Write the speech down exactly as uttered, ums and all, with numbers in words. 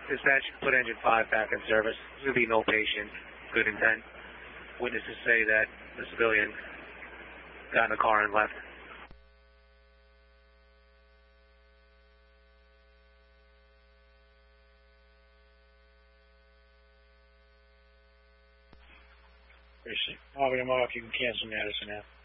Dispatch, put engine five back in service. There's going to be no patient, good intent. Witnesses say that the civilian got in the car and left. Marvin and Mark, you can cancel Madison now.